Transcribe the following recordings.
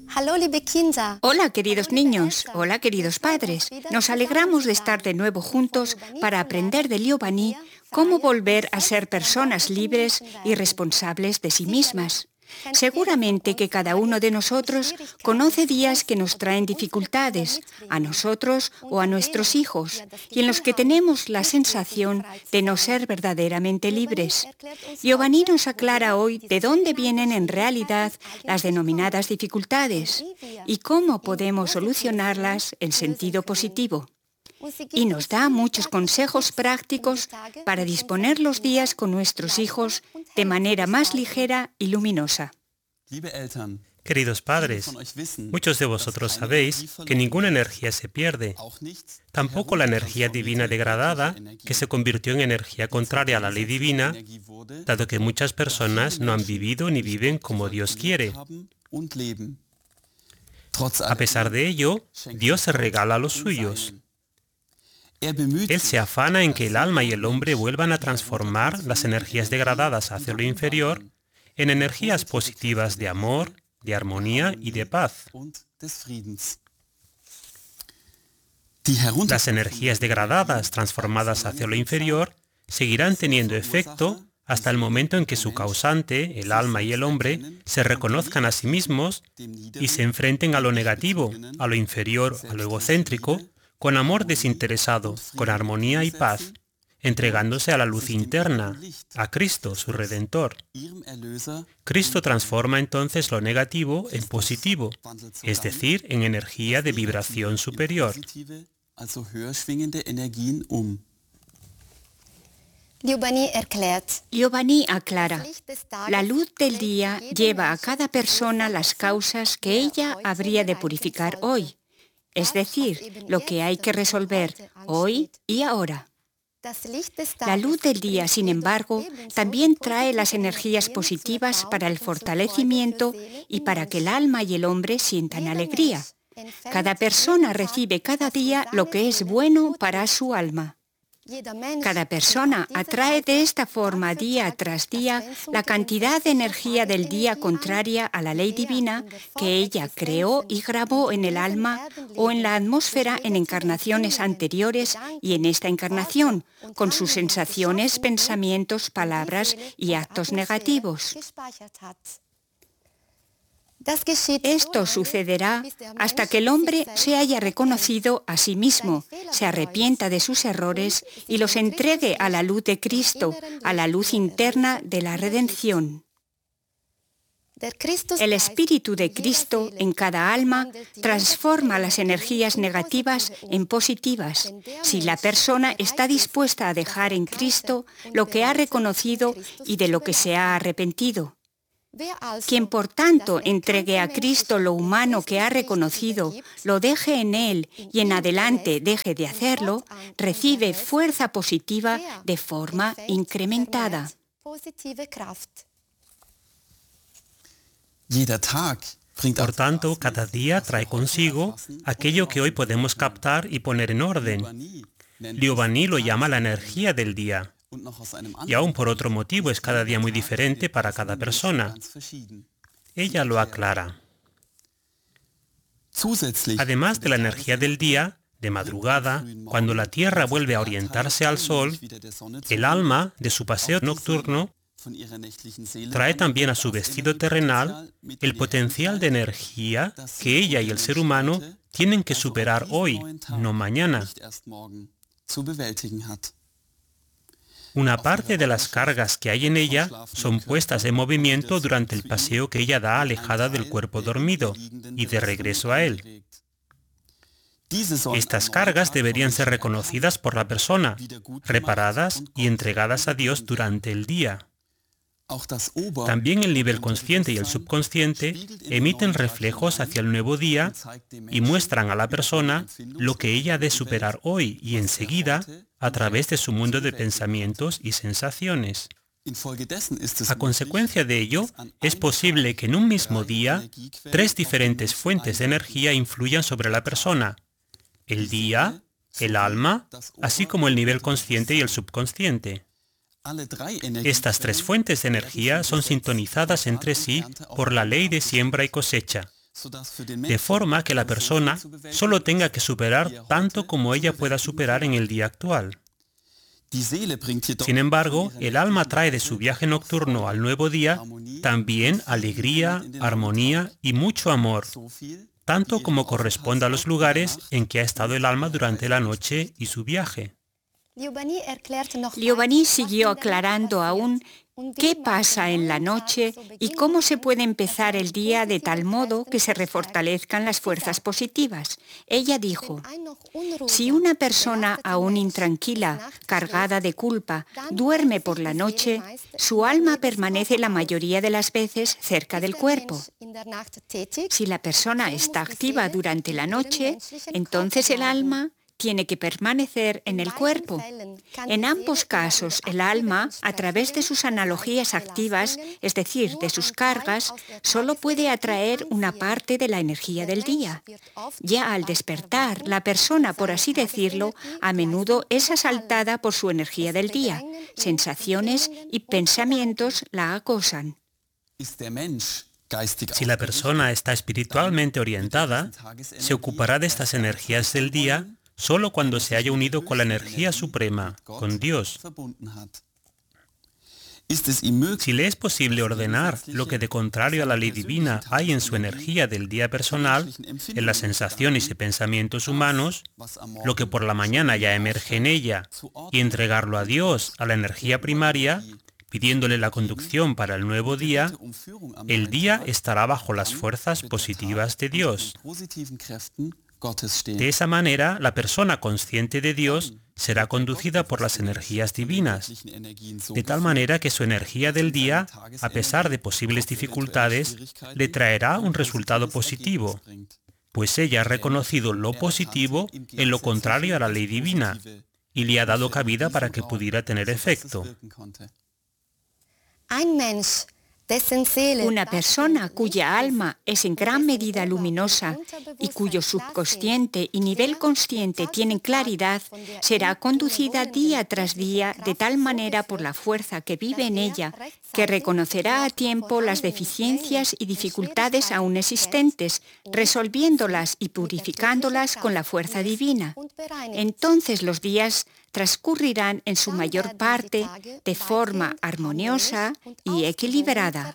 Hallo, liebe Kinder. Hola, queridos niños. Hola, queridos padres. Nos alegramos de estar de nuevo juntos para aprender de Liobani cómo volver a ser personas libres y responsables de sí mismas. Seguramente que cada uno de nosotros conoce días que nos traen dificultades, a nosotros o a nuestros hijos, y en los que tenemos la sensación de no ser verdaderamente libres. Liobani nos aclara hoy de dónde vienen en realidad las denominadas dificultades y cómo podemos solucionarlas en sentido positivo. Y nos da muchos consejos prácticos para disponer los días con nuestros hijos de manera más ligera y luminosa. Queridos padres, muchos de vosotros sabéis que ninguna energía se pierde, tampoco la energía divina degradada, que se convirtió en energía contraria a la ley divina, dado que muchas personas no han vivido ni viven como Dios quiere. A pesar de ello, Dios se regala a los suyos. Él se afana en que el alma y el hombre vuelvan a transformar las energías degradadas hacia lo inferior en energías positivas de amor, de armonía y de paz. Las energías degradadas transformadas hacia lo inferior seguirán teniendo efecto hasta el momento en que su causante, el alma y el hombre, se reconozcan a sí mismos y se enfrenten a lo negativo, a lo inferior, a lo egocéntrico, con amor desinteresado, con armonía y paz, entregándose a la luz interna, a Cristo, su Redentor. Cristo transforma entonces lo negativo en positivo, es decir, en energía de vibración superior. Liobani aclara, la luz del día lleva a cada persona las causas que ella habría de purificar hoy, es decir, lo que hay que resolver hoy y ahora. La luz del día, sin embargo, también trae las energías positivas para el fortalecimiento y para que el alma y el hombre sientan alegría. Cada persona recibe cada día lo que es bueno para su alma. Cada persona atrae de esta forma día tras día la cantidad de energía del día contraria a la ley divina que ella creó y grabó en el alma o en la atmósfera en encarnaciones anteriores y en esta encarnación, con sus sensaciones, pensamientos, palabras y actos negativos. Esto sucederá hasta que el hombre se haya reconocido a sí mismo, se arrepienta de sus errores y los entregue a la luz de Cristo, a la luz interna de la redención. El Espíritu de Cristo en cada alma transforma las energías negativas en positivas, si la persona está dispuesta a dejar en Cristo lo que ha reconocido y de lo que se ha arrepentido. Quien por tanto entregue a Cristo lo humano que ha reconocido, lo deje en Él y en adelante deje de hacerlo, recibe fuerza positiva de forma incrementada. Por tanto, cada día trae consigo aquello que hoy podemos captar y poner en orden. Liobani lo llama la energía del día. Y aún por otro motivo es cada día muy diferente para cada persona. Ella lo aclara. Además de la energía del día, de madrugada, cuando la tierra vuelve a orientarse al sol, el alma, de su paseo nocturno, trae también a su vestido terrenal el potencial de energía que ella y el ser humano tienen que superar hoy, no mañana. Una parte de las cargas que hay en ella son puestas en movimiento durante el paseo que ella da alejada del cuerpo dormido y de regreso a él. Estas cargas deberían ser reconocidas por la persona, reparadas y entregadas a Dios durante el día. También el nivel consciente y el subconsciente emiten reflejos hacia el nuevo día y muestran a la persona lo que ella ha de superar hoy y enseguida a través de su mundo de pensamientos y sensaciones. A consecuencia de ello, es posible que en un mismo día 3 diferentes fuentes de energía influyan sobre la persona: el día, el alma, así como el nivel consciente y el subconsciente. Estas 3 fuentes de energía son sintonizadas entre sí por la ley de siembra y cosecha, de forma que la persona solo tenga que superar tanto como ella pueda superar en el día actual. Sin embargo, el alma trae de su viaje nocturno al nuevo día también alegría, armonía y mucho amor, tanto como corresponde a los lugares en que ha estado el alma durante la noche y su viaje. Liobani siguió aclarando aún qué pasa en la noche y cómo se puede empezar el día de tal modo que se refortalezcan las fuerzas positivas. Ella dijo, si una persona aún intranquila, cargada de culpa, duerme por la noche, su alma permanece la mayoría de las veces cerca del cuerpo. Si la persona está activa durante la noche, entonces el alma tiene que permanecer en el cuerpo. En ambos casos, el alma, a través de sus analogías activas, es decir, de sus cargas, solo puede atraer una parte de la energía del día. Ya al despertar, la persona, por así decirlo, a menudo es asaltada por su energía del día. Sensaciones y pensamientos la acosan. Si la persona está espiritualmente orientada, se ocupará de estas energías del día solo cuando se haya unido con la energía suprema, con Dios. Si le es posible ordenar lo que de contrario a la ley divina hay en su energía del día personal, en las sensaciones y pensamientos humanos, lo que por la mañana ya emerge en ella, y entregarlo a Dios, a la energía primaria, pidiéndole la conducción para el nuevo día, el día estará bajo las fuerzas positivas de Dios. De esa manera, la persona consciente de Dios será conducida por las energías divinas, de tal manera que su energía del día, a pesar de posibles dificultades, le traerá un resultado positivo, pues ella ha reconocido lo positivo en lo contrario a la ley divina y le ha dado cabida para que pudiera tener efecto. Una persona cuya alma es en gran medida luminosa y cuyo subconsciente y nivel consciente tienen claridad, será conducida día tras día de tal manera por la fuerza que vive en ella, que reconocerá a tiempo las deficiencias y dificultades aún existentes, resolviéndolas y purificándolas con la fuerza divina. Entonces los días transcurrirán en su mayor parte de forma armoniosa y equilibrada.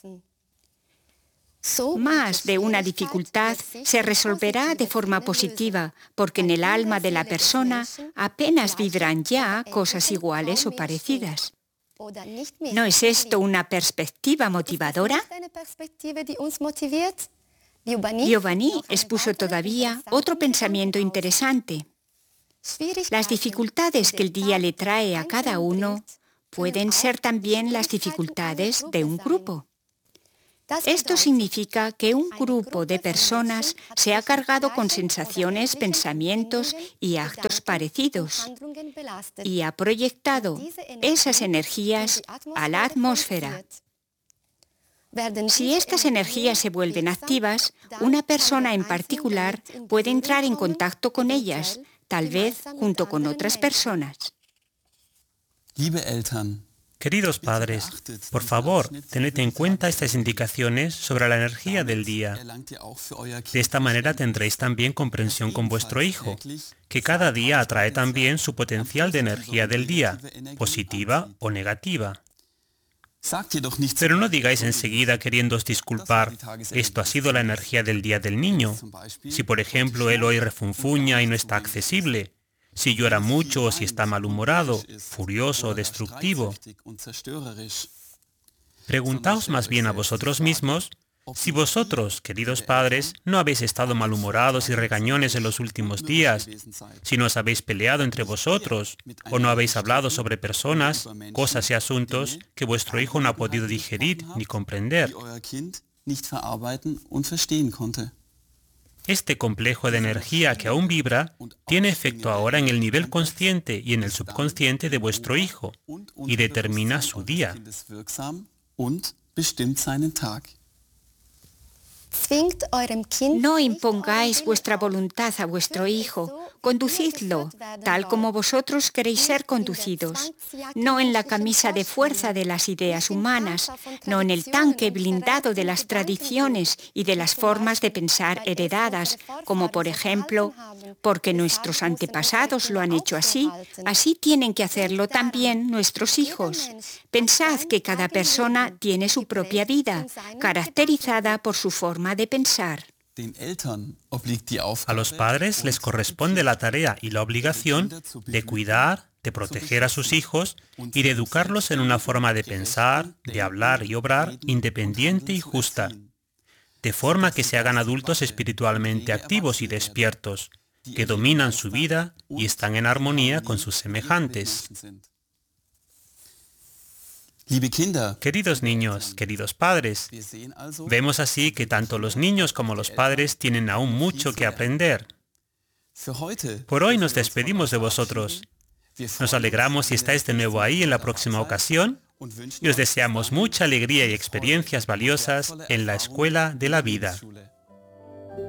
Más de una dificultad se resolverá de forma positiva, porque en el alma de la persona apenas vibrán ya cosas iguales o parecidas. ¿No es esto una perspectiva motivadora? Giovanni expuso todavía otro pensamiento interesante. Las dificultades que el día le trae a cada uno pueden ser también las dificultades de un grupo. Esto significa que un grupo de personas se ha cargado con sensaciones, pensamientos y actos parecidos y ha proyectado esas energías a la atmósfera. Si estas energías se vuelven activas, una persona en particular puede entrar en contacto con ellas, tal vez junto con otras personas. Queridos padres, por favor, tened en cuenta estas indicaciones sobre la energía del día. De esta manera tendréis también comprensión con vuestro hijo, que cada día atrae también su potencial de energía del día, positiva o negativa. Pero no digáis enseguida queriéndoos disculpar, esto ha sido la energía del día del niño. Si por ejemplo él hoy refunfuña y no está accesible, si llora mucho o si está malhumorado, furioso o destructivo. Preguntaos más bien a vosotros mismos si vosotros, queridos padres, no habéis estado malhumorados y regañones en los últimos días, si no os habéis peleado entre vosotros o no habéis hablado sobre personas, cosas y asuntos que vuestro hijo no ha podido digerir ni comprender. Este complejo de energía que aún vibra tiene efecto ahora en el nivel consciente y en el subconsciente de vuestro hijo y determina su día. No impongáis vuestra voluntad a vuestro hijo, Conducidlo tal como vosotros queréis ser conducidos, no en la camisa de fuerza de las ideas humanas, no en el tanque blindado de las tradiciones y de las formas de pensar heredadas, como por ejemplo, porque nuestros antepasados lo han hecho así, así tienen que hacerlo también nuestros hijos. Pensad que cada persona tiene su propia vida, caracterizada por su forma de pensar. A los padres les corresponde la tarea y la obligación de cuidar, de proteger a sus hijos y de educarlos en una forma de pensar, de hablar y obrar independiente y justa, de forma que se hagan adultos espiritualmente activos y despiertos, que dominan su vida y están en armonía con sus semejantes. Queridos niños, queridos padres, vemos así que tanto los niños como los padres tienen aún mucho que aprender. Por hoy nos despedimos de vosotros. Nos alegramos si estáis de nuevo ahí en la próxima ocasión y os deseamos mucha alegría y experiencias valiosas en la escuela de la vida.